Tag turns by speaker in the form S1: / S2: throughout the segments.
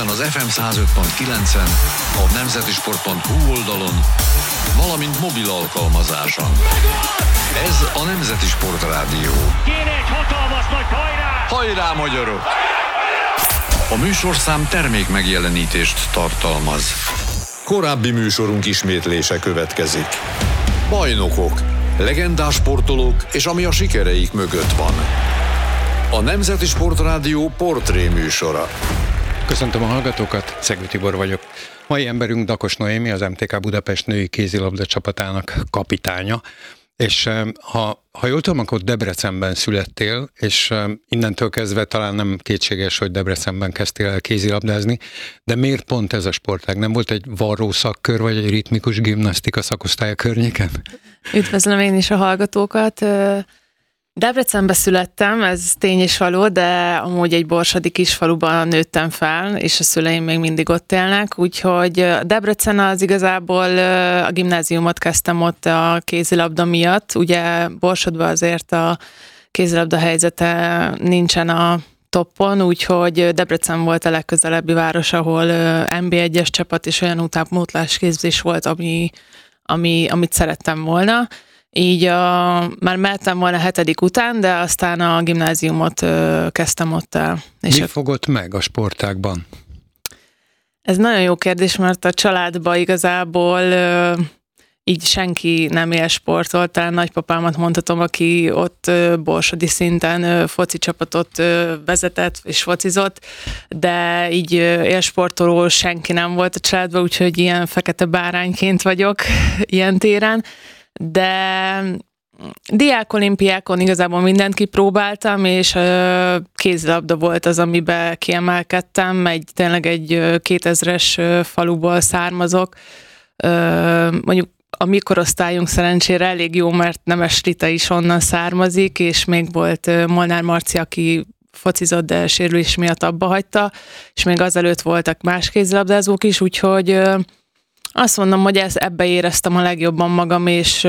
S1: Budapesten az FM 105.9-en, a nemzetisport.hu oldalon, valamint mobil alkalmazáson. Ez a Nemzeti Sport Rádió.
S2: Kéne egy hatalmas nagy hajrá!
S1: Hajrá, magyarok! A műsorszám termék megjelenítést tartalmaz. Korábbi műsorunk ismétlése következik. Bajnokok, legendás sportolók és ami a sikereik mögött van. A Nemzeti Sport Rádió portré műsora.
S3: Köszöntöm a hallgatókat, Szegő Tibor vagyok. Mai emberünk Dakos Noémi, az MTK Budapest női kézilabda csapatának kapitánya. És ha jól tudom, akkor Debrecenben születtél, és innentől kezdve talán nem kétséges, hogy Debrecenben kezdtél el kézilabdázni, de miért pont ez a sportág? Nem volt egy varró szakkör, vagy egy ritmikus gimnasztika szakosztály a környéken?
S4: Üdvözlöm én is a hallgatókat. Debrecenben születtem, ez tény és való, de amúgy egy borsodi kisfaluban nőttem fel, és a szüleim még mindig ott élnek, úgyhogy Debrecen az igazából a gimnáziumot kezdtem ott a kézilabda miatt. Ugye Borsodban azért a kézilabda helyzete nincsen a toppon, úgyhogy Debrecen volt a legközelebbi város, ahol NB1-es csapat és olyan utánpótlás képzés volt, amit szerettem volna. Így már mehettem volna 7. után, de aztán a gimnáziumot kezdtem ott el.
S3: És mi fogott meg a sportágban?
S4: Ez nagyon jó kérdés, mert a családban igazából így senki nem él sportol. Talán nagypapámat mondhatom, aki ott borsodi szinten foci csapatot vezetett és focizott, de így élsportoló senki nem volt a családban, úgyhogy ilyen fekete bárányként vagyok ilyen téren. De diákolimpiákon igazából mindent kipróbáltam, és kézilabda volt az, amiben kiemelkedtem. Tényleg egy 2000-es faluból származok. Mondjuk a mi korosztályunk szerencsére elég jó, mert Nemes Rita is onnan származik, és még volt Molnár Marci, aki focizott, de sérülés miatt abba hagyta, és még azelőtt voltak más kézilabdázók is, úgyhogy azt mondom, hogy ebbe éreztem a legjobban magam, és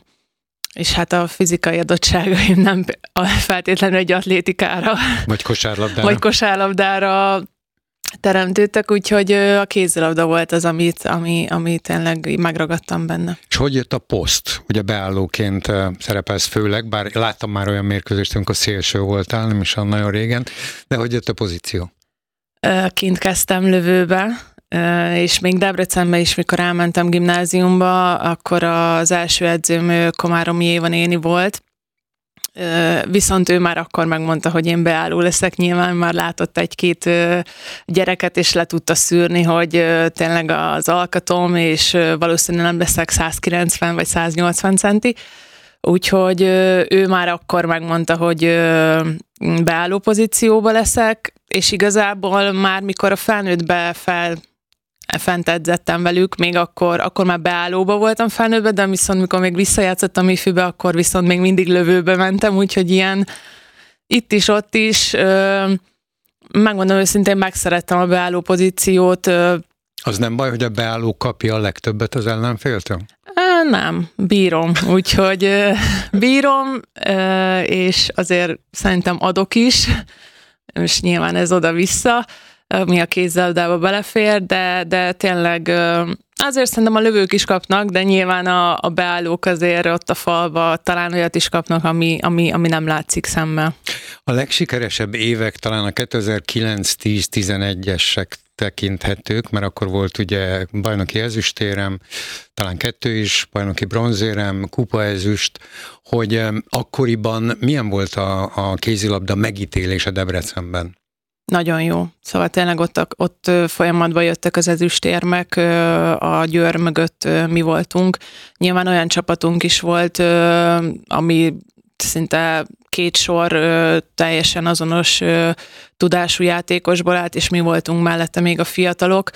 S4: hát a fizikai adottságaim nem feltétlenül egy atlétikára, vagy kosárlabdára teremtődtek, úgyhogy a kézilabda volt az, ami tényleg megragadtam benne. És
S3: hogy jött a poszt? Ugye beállóként szerepelsz főleg, bár láttam már olyan mérkőzést, amikor szélső voltál, nem is olyan nagyon régen, de hogy jött a pozíció?
S4: Kint kezdtem lövőbe, és még Debrecenben is, mikor elmentem gimnáziumba, akkor az első edzőm Komáromi Éva néni volt, viszont ő már akkor megmondta, hogy én beálló leszek, nyilván már látott egy-két gyereket, és le tudta szűrni, hogy tényleg az alkatom, és valószínűleg nem leszek 190 vagy 180 centi, úgyhogy ő már akkor megmondta, hogy beálló pozícióba leszek, és igazából már mikor a felnőttbe fent edzettem velük, még akkor már beállóba voltam felnőttbe, de viszont mikor még visszajátszottam ifjúbe, akkor viszont még mindig lövőbe mentem, úgyhogy ilyen itt is, ott is. Megmondom őszintén, megszerettem a beálló pozíciót.
S3: Az nem baj, hogy a beálló kapja a legtöbbet az ellenféltől?
S4: Nem, bírom. Úgyhogy bírom, és azért szerintem adok is, és nyilván ez oda-vissza, mi a kézzeldába belefér, de tényleg azért szerintem a lövők is kapnak, de nyilván a beállók azért ott a falba talán olyat is kapnak, ami nem látszik szemmel.
S3: A legsikeresebb évek talán a 2009-10-11-esek tekinthetők, mert akkor volt ugye bajnoki ezüstérem, talán 2 is, bajnoki bronzérem, kupaezüst, hogy akkoriban milyen volt a kézilabda megítélése Debrecenben?
S4: Nagyon jó. Szóval tényleg ott folyamatban jöttek az ezüstérmek, a Győr mögött mi voltunk. Nyilván olyan csapatunk is volt, ami szinte 2 sor teljesen azonos tudású játékosból állt, és mi voltunk mellette még a fiatalok.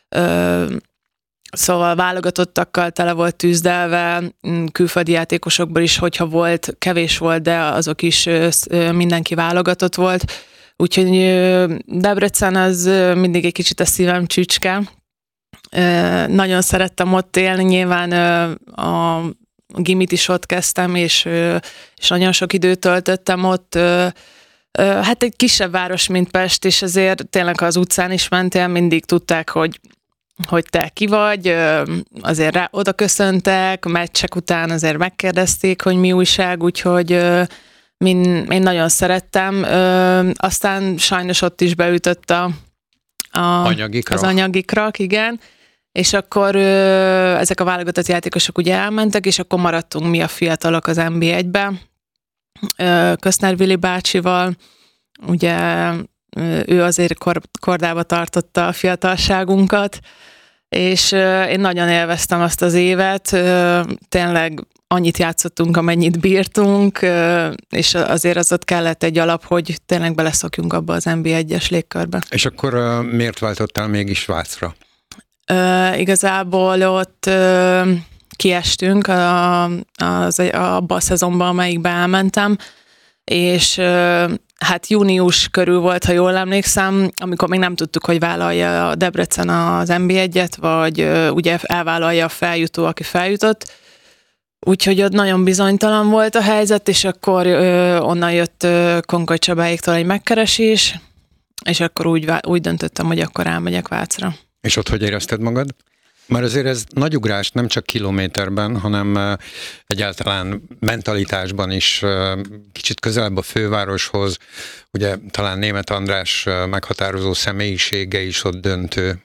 S4: Szóval válogatottakkal tele volt tűzdelve, külföldi játékosokból is, hogyha volt, kevés volt, de azok is mindenki válogatott volt. Úgyhogy Debrecen az mindig egy kicsit a szívem csücske. Nagyon szerettem ott élni, nyilván a gimit is ott kezdtem, és nagyon sok időt töltöttem ott. Hát egy kisebb város, mint Pest, és azért tényleg, ha az utcán is mentél, mindig tudták, hogy te ki vagy, azért oda köszöntek, meccsek után azért megkérdezték, hogy mi újság, úgyhogy én nagyon szerettem. Aztán sajnos ott is beütött az anyagi krak, igen. És akkor ezek a válogatott játékosok ugye elmentek, és akkor maradtunk mi a fiatalok az NB1-be. Köszner Vili bácsival, ugye ő azért kordába tartotta a fiatalságunkat, és én nagyon élveztem azt az évet, tényleg annyit játszottunk, amennyit bírtunk, és azért az ott kellett egy alap, hogy tényleg beleszokjunk abba az NB1-es légkörbe.
S3: És akkor miért váltottál mégis Vácra?
S4: Igazából ott kiestünk abba a szezonban, amelyikbe elmentem, és hát június körül volt, ha jól emlékszem, amikor még nem tudtuk, hogy vállalja a Debrecen az NB1-et, vagy ugye elvállalja a feljutó, aki feljutott. Úgyhogy ott nagyon bizonytalan volt a helyzet, és akkor onnan jött Konkoly Csabáéktól egy megkeresés, és akkor úgy döntöttem, hogy akkor elmegyek Vácra.
S3: És ott hogy érezted magad? Mert azért ez nagy ugrás nem csak kilométerben, hanem egyáltalán mentalitásban is kicsit közelebb a fővároshoz. Ugye talán Németh András meghatározó személyisége is ott döntő.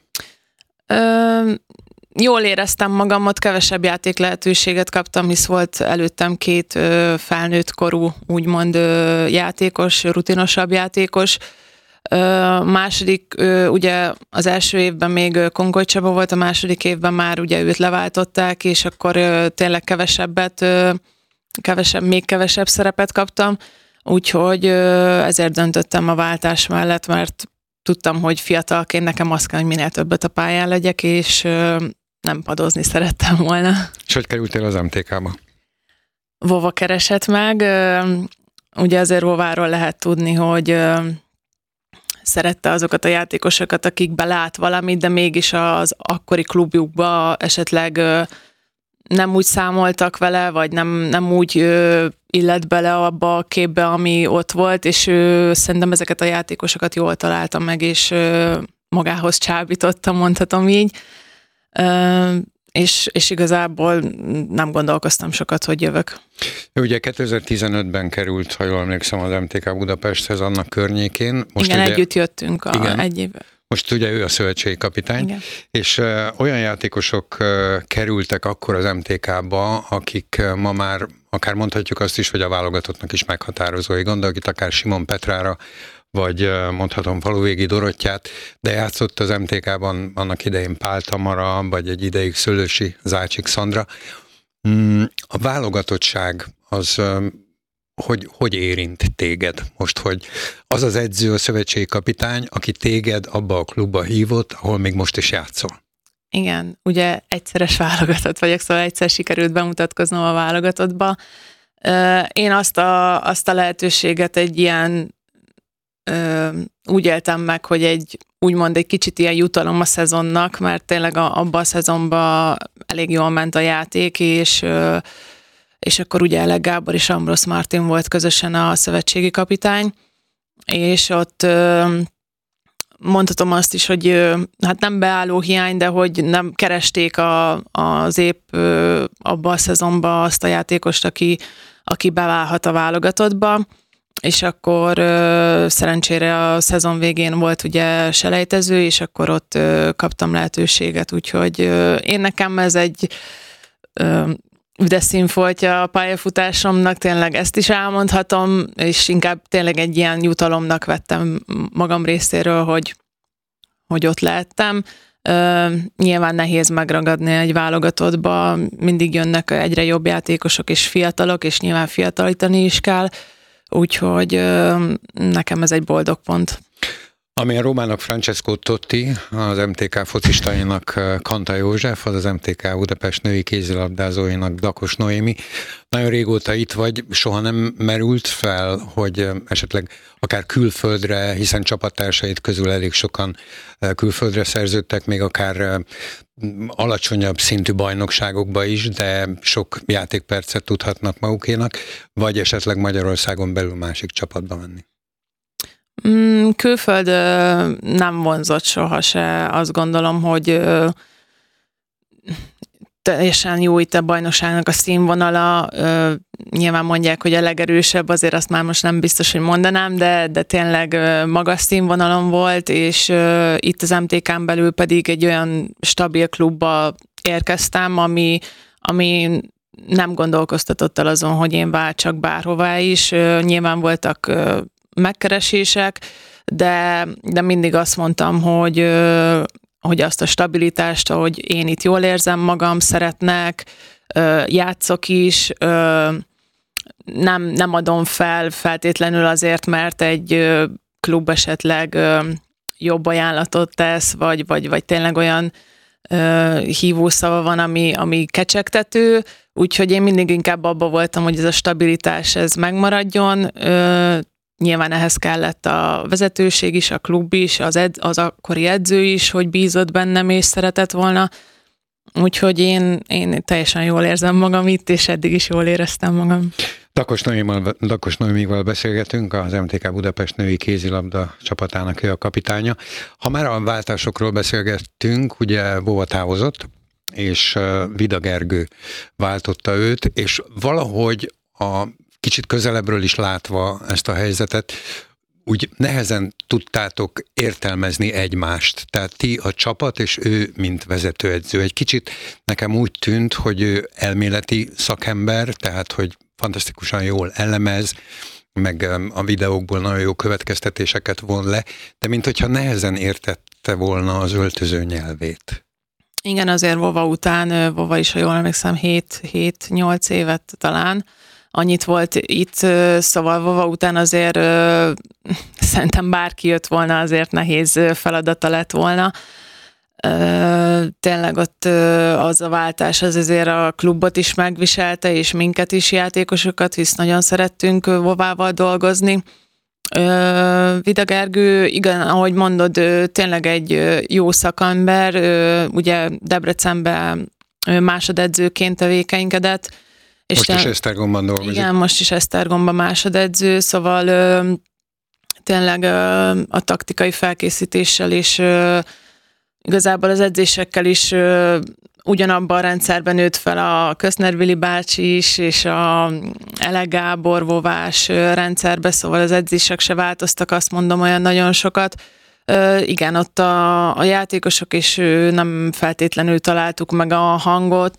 S4: Jól éreztem magam, ott kevesebb játék lehetőséget kaptam, hisz volt előttem 2 felnőtt korú, úgymond játékos, rutinosabb játékos. Második, ugye az első évben még Konkoly Csaba volt, a második évben már ugye őt leváltották, és akkor tényleg még kevesebb szerepet kaptam, úgyhogy ezért döntöttem a váltás mellett, mert tudtam, hogy fiatalként nekem azt kell, hogy minél többet a pályán legyek, és nem padozni szerettem volna.
S3: És hogy kerültél az MTK-ba?
S4: Vova keresett meg, ugye azért Vováról lehet tudni, hogy szerette azokat a játékosokat, akik belát valamit, de mégis az akkori klubjukba esetleg nem úgy számoltak vele, vagy nem úgy illett bele abba a képbe, ami ott volt, és szerintem ezeket a játékosokat jól találtam meg, és magához csábította, mondhatom így. És igazából nem gondolkoztam sokat, hogy jövök.
S3: Ugye 2015-ben került, ha jól emlékszem, az MTK Budapesthez annak környékén.
S4: Most igen, ugye, együtt jöttünk egy évvel.
S3: Most ugye ő a szövetségi kapitány, igen. És olyan játékosok kerültek akkor az MTK-ba, akik ma már akár mondhatjuk azt is, hogy a válogatottnak is meghatározói, gondolok itt akár Simon Petrára, vagy mondhatom Faluvégi Dorottyát, de játszott az MTK-ban annak idején Pál Tamara, vagy egy ideig Szőlősi Zácsik Szandra. A válogatottság az hogy érint téged most, hogy az az edző, a szövetségi kapitány, aki téged abba a klubba hívott, ahol még most is játszol?
S4: Igen, ugye egyszeres válogatott vagyok, szóval egyszer sikerült bemutatkoznom a válogatottba. Én azt a lehetőséget egy ilyen úgy éltem meg, hogy úgymond egy kicsit ilyen jutalom a szezonnak, mert tényleg abban a szezonban elég jól ment a játék, és akkor ugye Elek Gábor és Ambrosz Martin volt közösen a szövetségi kapitány, és ott mondhatom azt is, hogy hát nem beálló hiány, de hogy nem keresték az épp abban a szezonban azt a játékost, aki beválhat a válogatottba, és akkor szerencsére a szezon végén volt ugye selejtező, és akkor ott kaptam lehetőséget, úgyhogy én nekem ez egy üdes színfoltja a pályafutásomnak, tényleg ezt is elmondhatom, és inkább tényleg egy ilyen jutalomnak vettem magam részéről, hogy ott lehettem. Nyilván nehéz megragadni egy válogatottba, mindig jönnek egyre jobb játékosok és fiatalok, és nyilván fiatalítani is kell, úgyhogy nekem ez egy boldog pont.
S3: Ami a Rómának Francesco Totti, az MTK focistainak Kanta József, az az MTK Budapest női kézilabdázóinak Dakos Noémi. Nagyon régóta itt vagy, soha nem merült fel, hogy esetleg akár külföldre, hiszen csapattársait közül elég sokan külföldre szerződtek, még akár alacsonyabb szintű bajnokságokba is, de sok játékpercet tudhatnak magukénak, vagy esetleg Magyarországon belül másik csapatba menni.
S4: Külföld nem vonzott soha se. Azt gondolom, hogy teljesen jó itt a bajnokságnak a színvonala. Nyilván mondják, hogy a legerősebb, azért azt már most nem biztos, hogy mondanám, de tényleg magas színvonalon volt, és itt az MTK-n belül pedig egy olyan stabil klubba érkeztem, ami nem gondolkoztatott el azon, hogy én váltsak bárhová is. Nyilván voltak megkeresések, de mindig azt mondtam, hogy azt a stabilitást, ahogy én itt jól érzem magam, szeretnek, játszok is, nem adom fel feltétlenül azért, mert egy klub esetleg jobb ajánlatot tesz, vagy tényleg olyan hívószava van, ami kecsegtető, úgyhogy én mindig inkább abba voltam, hogy ez a stabilitás ez megmaradjon. Nyilván ehhez kellett a vezetőség is, a klub is, az akkori edző is, hogy bízott bennem és szeretett volna. Úgyhogy én teljesen jól érzem magam itt, és eddig is jól éreztem magam.
S3: Dakos Noémival beszélgetünk, az MTK Budapest női kézilabda csapatának ő a kapitánya. Ha már a váltásokról beszélgettünk, ugye Vova távozott, és Vida Gergő váltotta őt, és valahogy a kicsit közelebbről is látva ezt a helyzetet, úgy nehezen tudtátok értelmezni egymást. Tehát ti a csapat, és ő, mint vezetőedző. Egy kicsit nekem úgy tűnt, hogy ő elméleti szakember, tehát, hogy fantasztikusan jól elemez, meg a videókból nagyon jó következtetéseket von le, de minthogyha nehezen értette volna az öltöző nyelvét.
S4: Igen, azért Vova után, Vova is, ha jól emlékszem, 7-8 évet talán, annyit volt itt, szóval Vova után azért szerintem bárki jött volna, azért nehéz feladata lett volna. Tényleg ott az a váltás az azért a klubot is megviselte, és minket is, játékosokat, hisz nagyon szerettünk Vovával dolgozni. Vida Gergő, igen, ahogy mondod, tényleg egy jó szakember, ugye Debrecenben másodedzőként tevékenykedett.
S3: Most is Esztergomban dolgozik.
S4: Igen, most is Esztergomban másodedző, szóval tényleg a taktikai felkészítéssel és igazából az edzésekkel is ugyanabban a rendszerben nőtt fel a Köszner Vili bácsi is, és a Ele Gábor Vovás rendszerbe, szóval az edzések se változtak, azt mondom, olyan nagyon sokat. Igen, ott a játékosok is nem feltétlenül találtuk meg a hangot,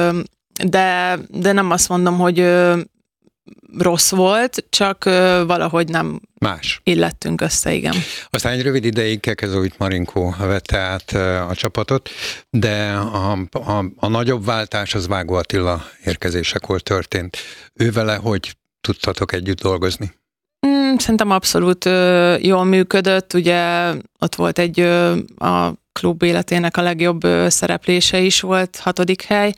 S4: de nem azt mondom, hogy rossz volt, csak valahogy nem illettünk össze, igen.
S3: Aztán egy rövid ideig Kekezovit Marinkó vette át a csapatot, de a nagyobb váltás az Vágó Attila érkezésekor történt. Ő vele hogy tudtatok együtt dolgozni?
S4: Szerintem abszolút jól működött, ugye ott volt a klub életének a legjobb szereplése is volt, 6. hely.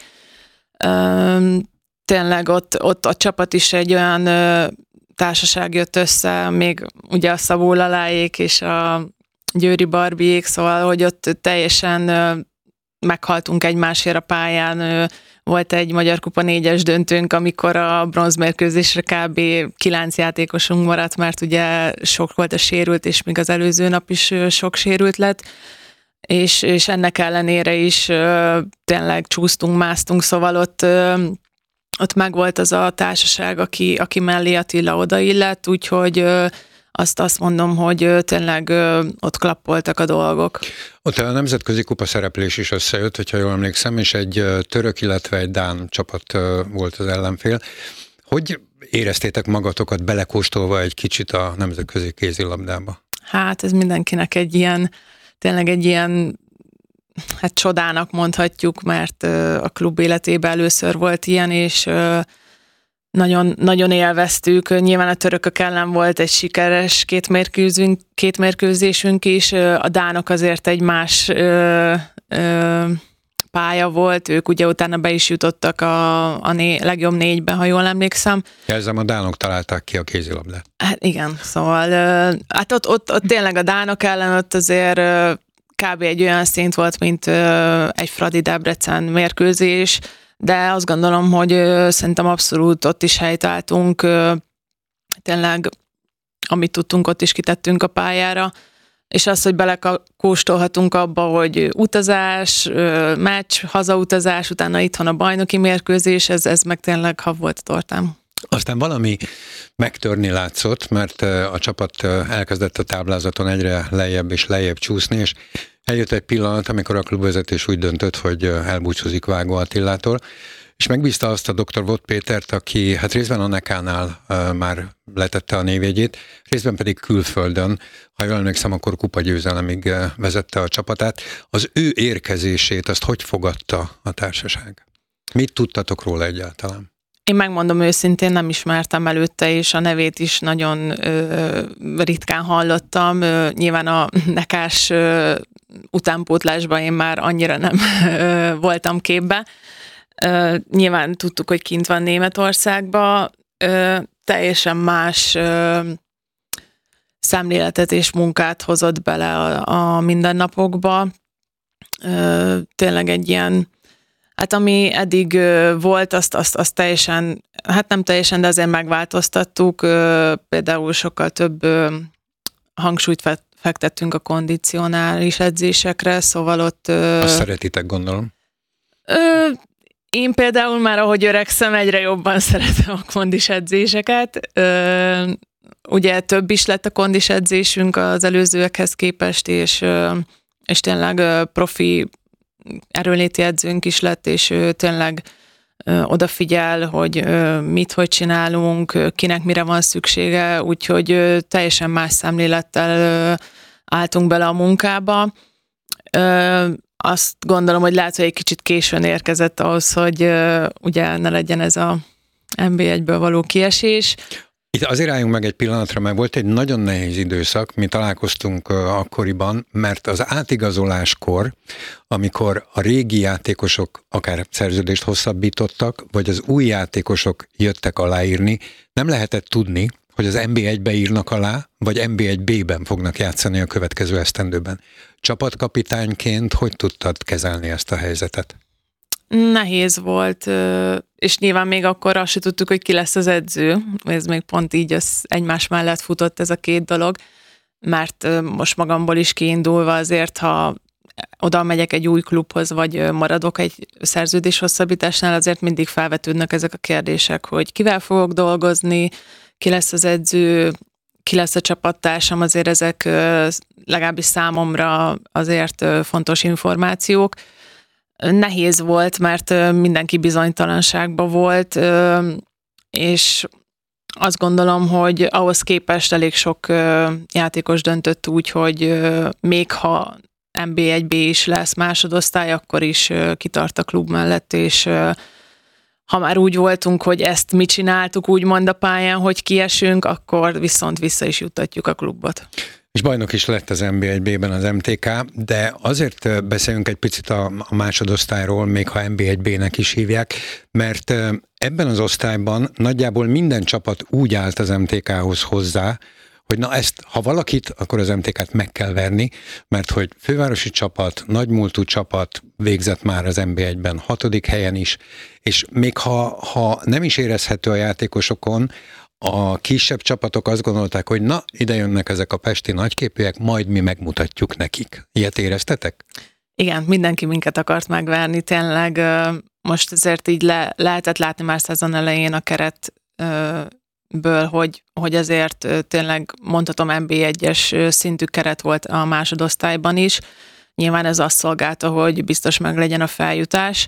S4: Tényleg ott a csapat is egy olyan társaság jött össze, még ugye a Szabó Laláék és a Győri Barbiék, szóval, hogy ott teljesen meghaltunk egymásért a pályán. Volt egy Magyar Kupa 4-es döntőnk, amikor a bronzmérkőzésre kb. 9 játékosunk maradt, mert ugye sok volt a sérült, és még az előző nap is sok sérült lett. És ennek ellenére is tényleg csúsztunk, másztunk, szóval ott megvolt az a társaság, aki mellé Attila odaillett, úgyhogy azt mondom, hogy tényleg ott klappoltak a dolgok.
S3: Ott a nemzetközi kupa szereplés is összejött, hogyha jól emlékszem, és egy török, illetve egy dán csapat volt az ellenfél. Hogy éreztétek magatokat belekóstolva egy kicsit a nemzetközi kézilabdába?
S4: Hát ez mindenkinek tényleg egy ilyen csodának mondhatjuk, mert a klub életében először volt ilyen, és nagyon, nagyon élveztük. Nyilván a törökök ellen volt egy sikeres két mérkőzésünk is. A dánok azért egy más pálya volt, ők ugye utána be is jutottak a legjobb 4-ben, ha jól emlékszem.
S3: Jelzem, a dánok találták ki a kézilabdát.
S4: Hát igen, szóval hát ott tényleg a dánok ellen ott azért kb. Egy olyan szint volt, mint egy Fradi Debrecen mérkőzés, de azt gondolom, hogy szerintem abszolút ott is helytáltunk. Tényleg amit tudtunk, ott is kitettünk a pályára, és az, hogy belekóstolhatunk abba, hogy utazás, meccs, hazautazás, utána itthon a bajnoki mérkőzés, ez meg tényleg hav volt a tortám.
S3: Aztán valami megtörni látszott, mert a csapat elkezdett a táblázaton egyre lejjebb és lejjebb csúszni, és eljött egy pillanat, amikor a klubvezetés úgy döntött, hogy elbúcsúzik Vágó Attilától, és megbízta azt a dr. Vott Pétert, aki hát részben a Nekánál már letette a névjegyét, részben pedig külföldön, ha jól emlékszem, akkor kupagyőzelemig vezette a csapatát. Az ő érkezését, azt hogy fogadta a társaság? Mit tudtatok róla egyáltalán?
S4: Én megmondom őszintén, nem ismertem előtte, és a nevét is nagyon ritkán hallottam. Nyilván a Nekás utánpótlásban én már annyira nem voltam képbe. Nyilván tudtuk, hogy kint van Németországban. Teljesen más szemléletet és munkát hozott bele a mindennapokba. Tényleg egy ilyen, hát ami eddig volt, azt teljesen, hát nem teljesen, de azért megváltoztattuk. Például sokkal több hangsúlyt fektettünk a kondicionális edzésekre, szóval ott...
S3: Azt szeretitek, gondolom.
S4: Én például már, ahogy öregszem, egyre jobban szeretem a kondis edzéseket. Ugye több is lett a kondis edzésünk az előzőekhez képest, és tényleg profi erőnléti edzőnk is lett, és tényleg odafigyel, hogy mit, hogy csinálunk, kinek mire van szüksége, úgyhogy teljesen más szemlélettel álltunk bele a munkába. Azt gondolom, hogy lehet, hogy egy kicsit későn érkezett ahhoz, hogy ugye ne legyen ez a NB1-ből való kiesés.
S3: Itt azért álljunk meg egy pillanatra, mert volt egy nagyon nehéz időszak, mi találkoztunk akkoriban, mert az átigazoláskor, amikor a régi játékosok akár szerződést hosszabbítottak, vagy az új játékosok jöttek aláírni, nem lehetett tudni, hogy az NB1-be írnak alá, vagy NB1B-ben fognak játszani a következő esztendőben. Csapatkapitányként hogy tudtad kezelni ezt a helyzetet?
S4: Nehéz volt, és nyilván még akkor azt se tudtuk, hogy ki lesz az edző. Ez még pont így egymás mellett futott ez a két dolog, mert most magamból is kiindulva azért, ha oda megyek egy új klubhoz, vagy maradok egy szerződés hosszabbításnál, azért mindig felvetődnek ezek a kérdések, hogy kivel fogok dolgozni, ki lesz az edző, ki lesz a csapattársam, azért ezek legalábbis számomra azért fontos információk. Nehéz volt, mert mindenki bizonytalanságban volt, és azt gondolom, hogy ahhoz képest elég sok játékos döntött úgy, hogy még ha NB1B is lesz másodosztály, akkor is kitart a klub mellett, és ha már úgy voltunk, hogy ezt mi csináltuk, úgymond a pályán, hogy kiesünk, akkor viszont vissza is juttatjuk a klubot.
S3: És bajnok is lett az NB1B-ben az MTK, de azért beszéljünk egy picit a másodosztályról, még ha NB1B-nek is hívják, mert ebben az osztályban nagyjából minden csapat úgy állt az MTK-hoz hozzá, hogy na ezt, ha valakit, akkor az MTK-t meg kell verni, mert hogy fővárosi csapat, nagymúltú csapat végzett már az NB1-ben 6. helyen is, és még ha nem is érezhető a játékosokon, a kisebb csapatok azt gondolták, hogy na, ide jönnek ezek a pesti nagyképűek, majd mi megmutatjuk nekik. Ilyet éreztetek?
S4: Igen, mindenki minket akart megverni, tényleg most azért így lehetett látni már szezon elején a keretből, hogy azért tényleg mondhatom NB1-es szintű keret volt a másodosztályban is. Nyilván ez azt szolgálta, hogy biztos meg legyen a feljutás.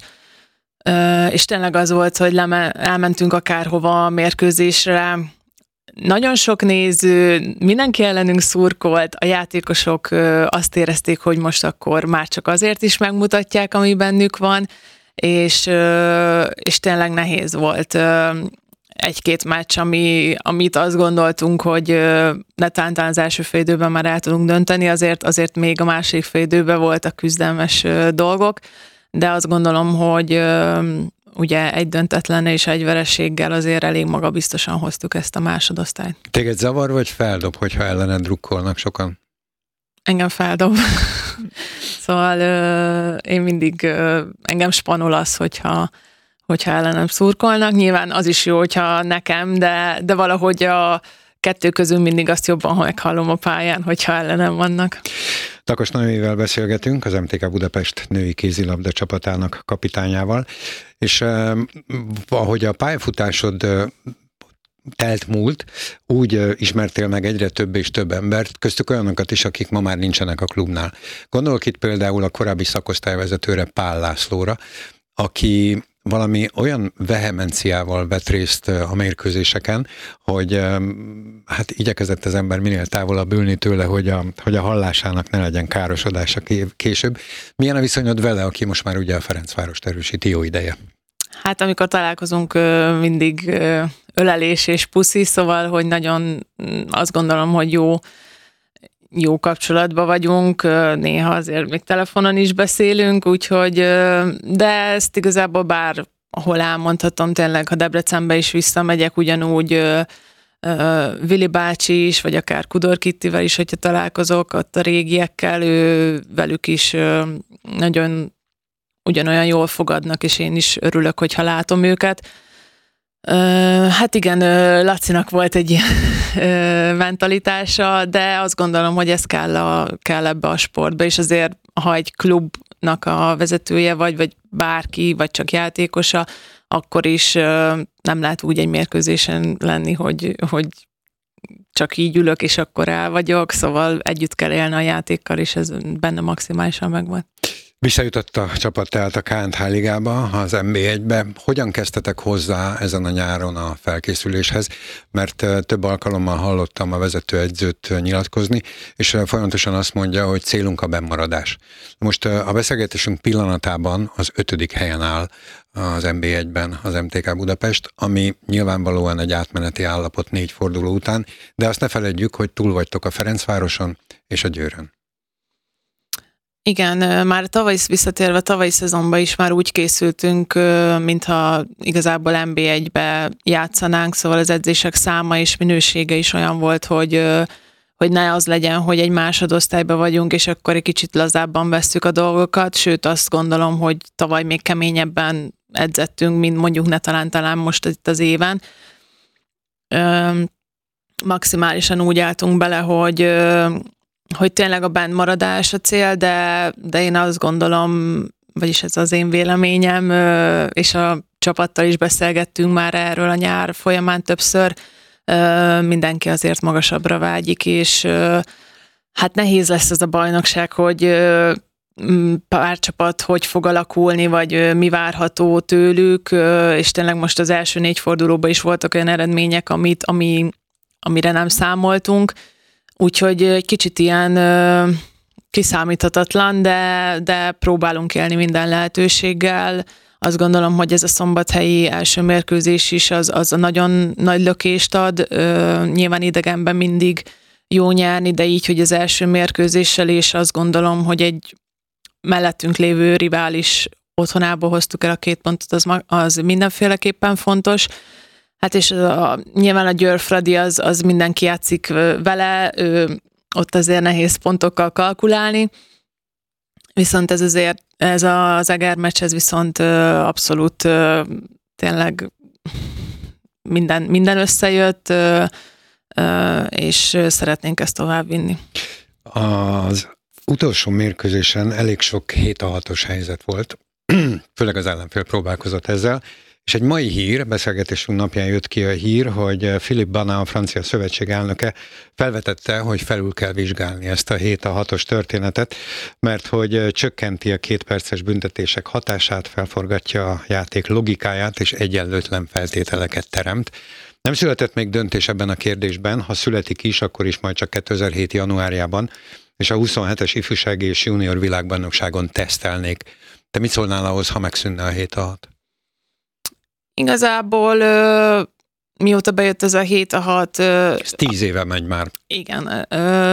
S4: És tényleg az volt, hogy elmentünk akárhova a mérkőzésre, nagyon sok néző, mindenki ellenünk szurkolt, a játékosok azt érezték, hogy most akkor már csak azért is megmutatják, ami bennük van, és tényleg nehéz volt egy-két meccs, amit azt gondoltunk, hogy netán az első félidőben már el tudunk dönteni, azért még a második félidőben voltak küzdelmes dolgok, de azt gondolom, hogy ugye egy döntetlen és egy vereséggel azért elég magabiztosan hoztuk ezt a másodosztályt.
S3: Téged zavar vagy feldob, hogyha ellened drukkolnak sokan?
S4: Engem feldob. Szóval én mindig, engem spanol az, hogyha ellenem szurkolnak. Nyilván az is jó, hogyha nekem, de valahogy a kettő közül mindig azt jobban meghallom a pályán, hogyha ellenem vannak.
S3: Takos Noémivel beszélgetünk, az MTK Budapest női kézilabda csapatának kapitányával, és ahogy a pályafutásod telt múlt, úgy ismertél meg egyre több és több embert, köztük olyanokat is, akik ma már nincsenek a klubnál. Gondolok itt például a korábbi szakosztályvezetőre, Pál Lászlóra, aki valami olyan vehemenciával vett részt a mérkőzéseken, hogy hát igyekezett az ember minél távolabb ülni tőle, hogy a hallásának ne legyen károsodása később. Milyen a viszonyod vele, aki most már ugye a Ferencvárost erősíti jó ideje?
S4: Hát amikor találkozunk, mindig ölelés és puszi, szóval, hogy nagyon azt gondolom, hogy jó kapcsolatban vagyunk, néha azért még telefonon is beszélünk, úgyhogy, de ezt igazából bárhol elmondhatom, tényleg, ha Debrecenbe is visszamegyek, ugyanúgy Vili bácsi is, vagy akár Kudor Kittivel is, hogyha találkozok, ott a régiekkel, velük is nagyon ugyanolyan jól fogadnak, és én is örülök, hogyha látom őket. Hát igen, Lacinak volt egy ilyen mentalitása, de azt gondolom, hogy ez kell ebbe a sportba, és azért, ha egy klubnak a vezetője vagy bárki, vagy csak játékosa, akkor is nem lehet úgy egy mérkőzésen lenni, hogy csak így ülök, és akkor el vagyok, szóval együtt kell élni a játékkal, és ez benne maximálisan megvan.
S3: Visszajutott a csapat tehát a KNH ligába, az NB1-be. Hogyan kezdtetek hozzá ezen a nyáron a felkészüléshez? Mert több alkalommal hallottam a vezetőedzőt nyilatkozni, és folyamatosan azt mondja, hogy célunk a bennmaradás. Most a beszélgetésünk pillanatában az 5. helyen áll az NB1-ben az MTK Budapest, ami nyilvánvalóan egy átmeneti állapot 4 forduló után, de azt ne feledjük, hogy túl vagytok a Ferencvároson és a Győrön.
S4: Igen, már visszatérve tavalyi szezonban is már úgy készültünk, mintha igazából NB1-be játszanánk, szóval az edzések száma és minősége is olyan volt, hogy ne az legyen, hogy egy másodosztályban vagyunk, és akkor egy kicsit lazábban vesszük a dolgokat, sőt azt gondolom, hogy tavaly még keményebben edzettünk, mint mondjuk talán most itt az éven. Maximálisan úgy álltunk bele, hogy tényleg a bennmaradás a cél, de én azt gondolom, vagyis ez az én véleményem, és a csapattal is beszélgettünk már erről a nyár folyamán többször, mindenki azért magasabbra vágyik, és hát nehéz lesz ez a bajnokság, hogy pár csapat hogy fog alakulni, vagy mi várható tőlük, és tényleg most az első 4 fordulóban is voltak olyan eredmények, amire nem számoltunk, úgyhogy egy kicsit ilyen kiszámíthatatlan, de próbálunk élni minden lehetőséggel. Azt gondolom, hogy ez a szombathelyi első mérkőzés is az a nagyon nagy lökést ad. Nyilván idegenben mindig jó nyerni, de így, hogy az első mérkőzéssel, és azt gondolom, hogy egy mellettünk lévő rivális otthonából hoztuk el a 2 pontot, az mindenféleképpen fontos. Hát és nyilván a Győr Fradi az mindenki játszik vele, ott azért nehéz pontokkal kalkulálni, viszont ez az Eger meccs, ez viszont abszolút tényleg minden összejött, és szeretnénk ezt továbbvinni.
S3: Az utolsó mérkőzésen elég sok 7-6-os helyzet volt, főleg az ellenfél próbálkozott ezzel, és egy mai hír, beszélgetésünk napján jött ki a hír, hogy Philippe Bana, a francia szövetség elnöke felvetette, hogy felül kell vizsgálni ezt a 7-6-os történetet, mert hogy csökkenti a 2 perces büntetések hatását, felforgatja a játék logikáját, és egyenlőtlen feltételeket teremt. Nem született még döntés ebben a kérdésben, ha születik is, akkor is majd csak 2007. januárjában, és a 27-es ifjúsági és junior világbajnokságon tesztelnék. Te mit szólnál ahhoz, ha megszűnne a 7-6?
S4: Igazából mióta bejött ez a 7-6...
S3: Ez 10 éve megy már.
S4: Igen.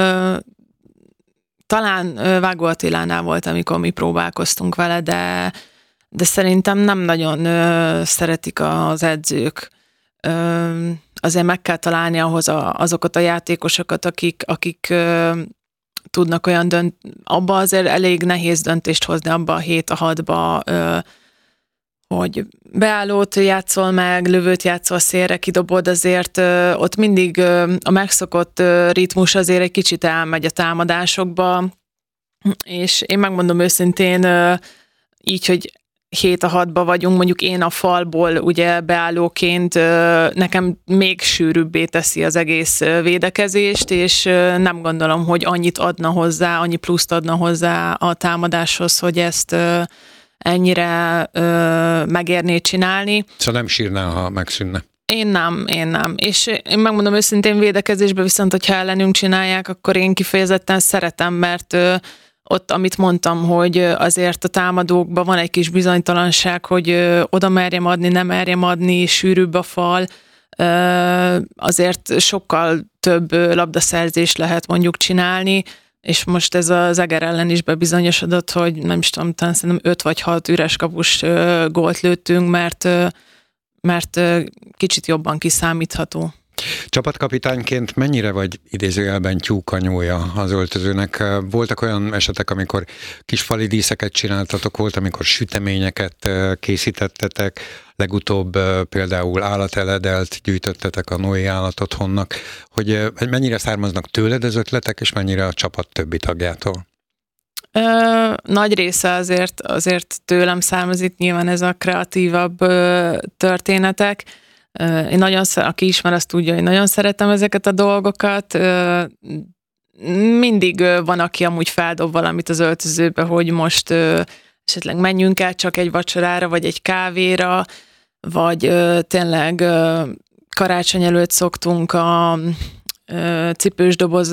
S4: Talán Vágó Attilánál volt, amikor mi próbálkoztunk vele, de szerintem nem nagyon szeretik az edzők. Azért meg kell találni ahhoz azokat a játékosokat, akik tudnak olyan abba azért elég nehéz döntést hozni abba a 7-6-ba, hogy beállót játszol meg, lövőt játszol szélre, kidobod, azért ott mindig a megszokott ritmus azért egy kicsit elmegy a támadásokba, és én megmondom őszintén, így, hogy 7-6-ba vagyunk, mondjuk én a falból ugye beállóként nekem még sűrűbbé teszi az egész védekezést, és nem gondolom, hogy annyit adna hozzá, annyi pluszt adna hozzá a támadáshoz, hogy ezt ennyire megérné csinálni.
S3: Szóval nem sírnál, ha megszűnne? Én
S4: nem. És én megmondom őszintén, védekezésben viszont, hogyha ellenünk csinálják, akkor én kifejezetten szeretem, mert ott, amit mondtam, hogy azért a támadókban van egy kis bizonytalanság, hogy oda merjem adni, nem merjem adni, sűrűbb a fal, azért sokkal több labdaszerzést lehet mondjuk csinálni, és most ez az Eger ellen is bebizonyosodott, hogy nem is tudom, talán szerintem 5 vagy 6 üres kapus gólt lőttünk, mert kicsit jobban kiszámítható.
S3: Csapatkapitányként mennyire vagy idézőjelben tyúkanyója az öltözőnek? Voltak olyan esetek, amikor kisfali díszeket csináltatok, volt, amikor süteményeket készítettetek, legutóbb például állateledelt gyűjtöttetek a Noé állatotthonnak, hogy mennyire származnak tőled az ötletek, és mennyire a csapat többi tagjától?
S4: Nagy része azért tőlem származik, nyilván ez a kreatívabb történetek. Én aki ismer, azt tudja, hogy nagyon szeretem ezeket a dolgokat. Mindig van, aki amúgy feldob valamit az öltözőbe, hogy most esetleg menjünk el csak egy vacsorára, vagy egy kávéra, vagy tényleg karácsony előtt szoktunk a cipős doboz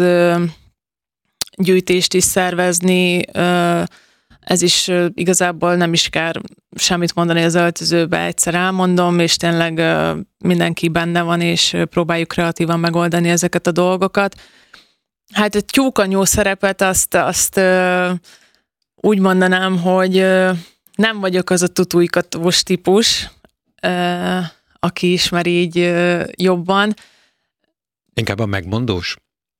S4: gyűjtést is szervezni. Ez is igazából nem is kell semmit mondani az öltözőbe, egyszer elmondom, és tényleg mindenki benne van, és próbáljuk kreatívan megoldani ezeket a dolgokat. Hát a tyúkanyó szerepet azt úgy mondanám, hogy nem vagyok az a tutújkatós típus, aki ismer így jobban.
S3: Inkább a megmondós?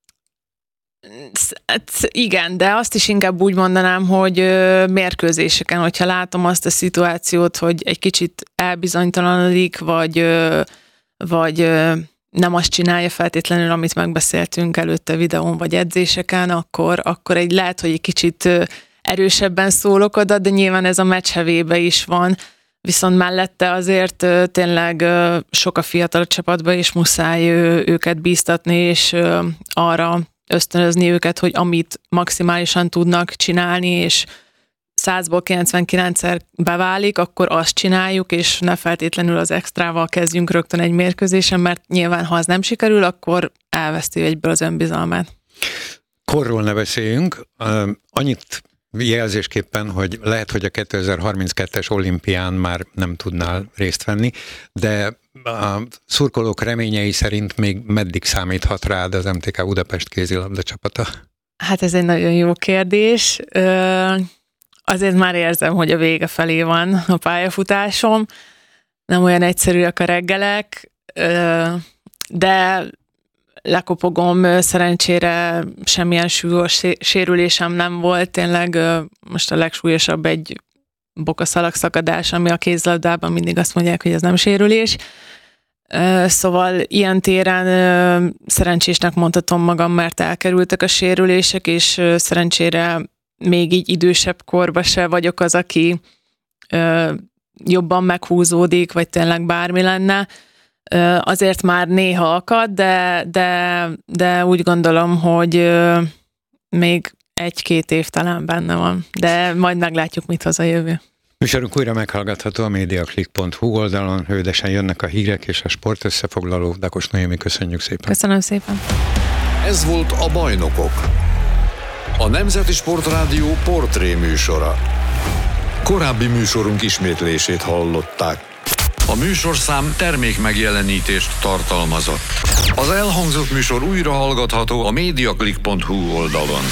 S4: Igen, de azt is inkább úgy mondanám, hogy mérkőzéseken, hogyha látom azt a szituációt, hogy egy kicsit elbizonytalanodik, vagy nem azt csinálja feltétlenül, amit megbeszéltünk előtte videón vagy edzéseken, akkor lehet, hogy egy kicsit erősebben szólok oda, de nyilván ez a meccs hevébe is van, viszont mellette azért tényleg sok a fiatal a csapatban, és muszáj őket bíztatni, és arra ösztönözni őket, hogy amit maximálisan tudnak csinálni, és 100-ból 99-szer beválik, akkor azt csináljuk, és ne feltétlenül az extrával kezdjünk rögtön egy mérkőzésen, mert nyilván, ha az nem sikerül, akkor elveszti egyből az önbizalmát.
S3: Korról ne beszéljünk. Annyit jelzésképpen, hogy lehet, hogy a 2032-es olimpián már nem tudnál részt venni, de a szurkolók reményei szerint még meddig számíthat rád az MTK Budapest kézilabda csapata? Hát
S4: ez egy nagyon jó kérdés. Azért már érzem, hogy a vége felé van a pályafutásom. Nem olyan egyszerűek a reggelek, de lekopogom, szerencsére semmilyen súlyos sérülésem nem volt. Tényleg most a legsúlyosabb egy bokaszalagszakadás, ami a kézilabdában mindig azt mondják, hogy ez nem sérülés. Szóval ilyen téren szerencsésnek mondhatom magam, mert elkerültek a sérülések, és szerencsére még így idősebb korban se vagyok az, aki jobban meghúzódik, vagy tényleg bármi lenne. Azért már néha akad, de úgy gondolom, hogy még 1-2 év talán benne van, de majd meglátjuk, mit hoz a jövő.
S3: Műsorunk újra meghallgatható a mediaclick.hu oldalon, hődesen jönnek a hírek és a sportösszefoglaló. Dakos Noémi, köszönjük szépen.
S4: Köszönöm szépen.
S1: Ez volt a Bajnokok, a Nemzeti Sportrádió portré műsora. Korábbi műsorunk ismétlését hallották. A műsorszám termékmegjelenítést tartalmazott. Az elhangzott műsor újra hallgatható a mediaclick.hu oldalon.